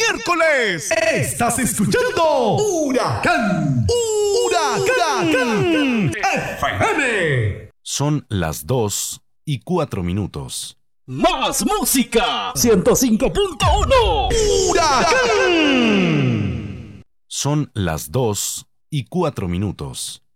miércoles. Estás escuchando Huracán FM. Son las 2:04. Más música. 105.1. Huracán. Son las 2:04.